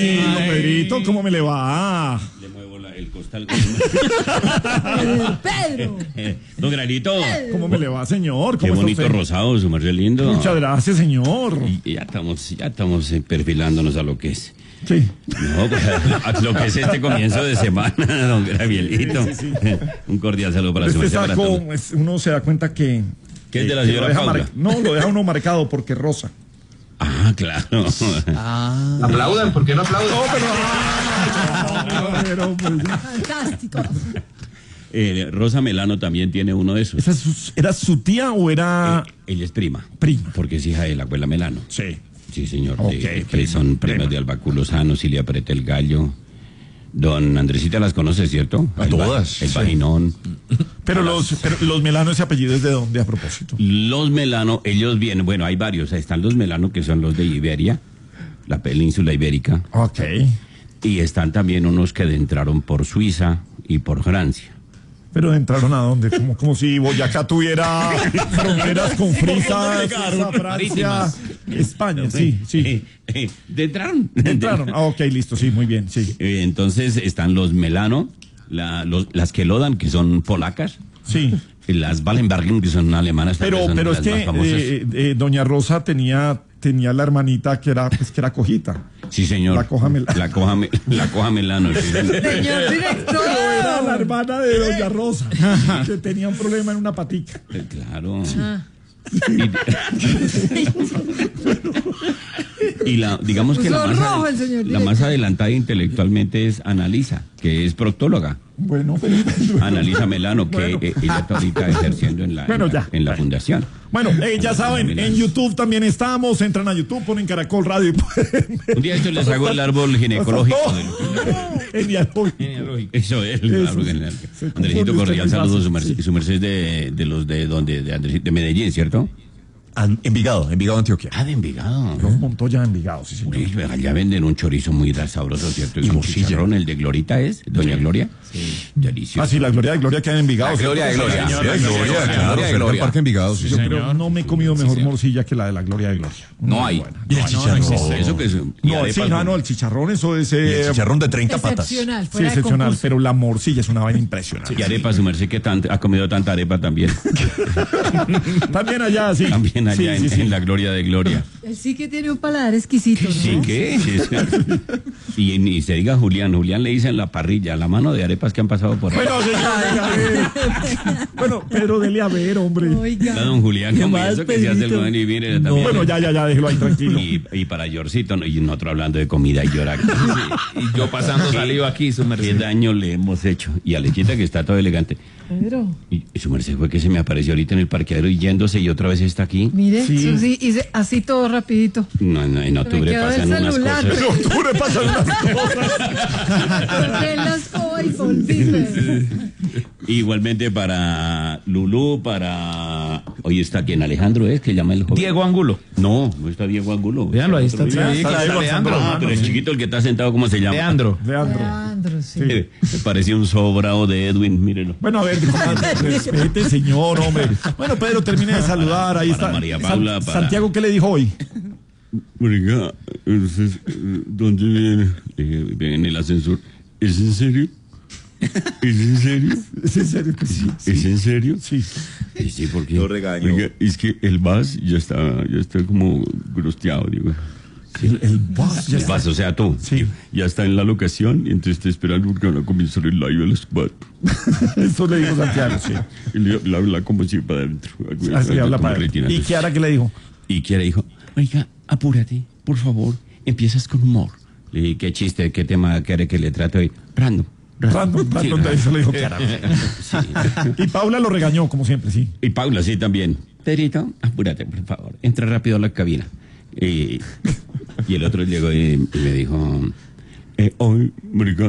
Pedrito, ¿cómo me le va? Le muevo el costal. Pedro. Don Granito. ¿Cómo me le va, señor? Qué ¿Cómo está bonito usted? rosado, su merced lindo. Muchas gracias, señor. Y ya estamos perfilándonos a lo que es. Sí. No, pues, a lo que es este comienzo de semana, don Gabrielito. Sí. Un cordial saludo para su Este merced. Para saco, todos. uno se da cuenta que... ¿Qué es de la que señora lo deja Paula? No, lo deja uno marcado porque es rosa. Ah, claro. Aplaudan, ¿por qué no aplaudan? Pues, Fantástico. Rosa Melano también tiene uno de esos. ¿Era su tía o era...? Ella es prima. Prima. Porque es hija de la abuela Melano. Sí. Sí, señor. Ok, que prima, son premios prima. de Albaculo Sano, Silvia Prete el Gallo. Don Andresita las conoce, ¿cierto? A todas. El Sí. Vaginón. Pero los Melano, ese apellido es de dónde a propósito. Los Melano, ellos vienen, bueno, hay varios. Están los Melano, que son los de Iberia, la península ibérica. Ok. Y están también unos que entraron por Suiza y por Francia. Pero entraron a dónde? Como si Boyacá tuviera fronteras con Frisa, Francia, Marítimas. España. Sí. Entraron. Entraron. Ah, ok, listo, sí, muy bien, sí. Entonces están los Melano, las Kelodan, que son polacas, Sí. y las Wallenbergen, que son alemanas. Pero son es las más que famosas. doña Rosa tenía la hermanita que era cojita. Sí, señor. La coja Melano. La coja Melano. Sí, señor. Señor director. Pero era la hermana de doña Rosa, que tenía un problema en una patica. Claro. Ah. Y digamos que Puso rojo el señor la más adelantada intelectualmente es Analisa, que es proctóloga. Bueno, Analisa Melano, que ella está ahorita ejerciendo en la fundación. Bueno, ya saben, en YouTube también estamos. Entran a YouTube, ponen Caracol Radio y pueden ver. Un día yo les hago el árbol ginecológico. Genial. Eso es el árbol genealógico. Andresito Cordial, saludos. Su merced de los de donde, de Medellín, ¿cierto? Envigado, Antioquia. Ah, de Envigado. Los montó ya en Envigado, sí, señor. Uy, allá venden un chorizo muy sabroso, ¿cierto? Es Y un morcilla. chicharrón, el de Glorita es, doña Gloria. Sí. Delicioso. Ah, sí, la Gloria de Gloria queda en Envigado. Gloria de Gloria. Sí, Gloria, claro, Gloria de cerca del Gloria. Parque Envigado. Sí, Yo señor. creo no me he comido mejor morcilla que la de la Gloria de Gloria. No Muy hay. buena. Y el chicharrón. Eso que es. No, el chicharrón, eso es. Y el chicharrón de 30 patas. Excepcional. Sí, Fuera de excepcional, concurso. pero la morcilla es una vaina impresionante. Y arepa, su merced, que ha comido tanta arepa también. También allá, sí. También allá Sí, sí. en la Gloria de Gloria. Él sí que tiene un paladar exquisito, ¿no? Sí, ¿qué? Y se diga Julián le dicen la parrilla, la mano de arepas que han pasado por ahí. Bueno, señor, bueno, pero dele a ver, hombre. Oiga. La don Julián, ¿Qué como más, eso que se hace el Pedrito? joven y viene también. Bueno, ya, déjelo ahí tranquilo. Y para Yorcito, ¿no? Y nosotros hablando de comida y llorar. Y yo pasando saliva aquí, su ¿Qué merced. daño le hemos hecho? Y a Lechita, que está todo elegante. Pedro, Y su merced fue que se me apareció ahorita en el parqueadero y yéndose y otra vez está aquí. mire, Sí. eso sí, hice así todo rapidito. No, en Se me octubre quedó pasan el unas celular, cosas. En octubre pasan unas cosas. Corté las escoba y volví. Pedro. Igualmente para Lulú, para... Hoy está quien Alejandro es, que llama el joven. Diego Angulo. No está Diego Angulo. Véanlo, ahí está. Otro día. Sí, está está Diego Leandro. Alzambrano. Ah, pero el chiquito, el que está sentado, ¿cómo se llama? Leandro. Leandro. Leandro, sí. Me parecía un sobrado de Edwin, mírenlo. Bueno, a ver, respete, señor, hombre. Bueno, Pedro, termine de saludar. Ahí Para está. María Paula, para- Santiago, ¿qué le dijo hoy? Oiga, entonces, ¿dónde viene? Viene en el ascensor. ¿Es en serio? ¿Es en serio? ¿Es en serio? Sí. ¿Es en serio? Sí. Sí, porque... Lo regaño. Oiga, es que el VAS ya está como grosteado, digo. El boss ya El está. VAS, o sea, tú. Sí. Ya está en la locación y entonces te esperando porque van a comenzar el live a las 4. Eso le dijo Santiago, sí. Y le habla como si para adentro. Así habla Como para él. retina. ¿Y Kiara qué le dijo? Y Kiara dijo, oiga, apúrate, por favor, empiezas con humor. Le dije, qué chiste, qué tema quiere que le trate hoy. Brando. Random, Sí, eso le dijo Kiara. Sí. Y Paula lo regañó, como siempre, sí. Y Paula, sí, también. Pedrito, apúrate, por favor, entra rápido a la cabina. Y el otro llegó y me dijo, hoy, marica,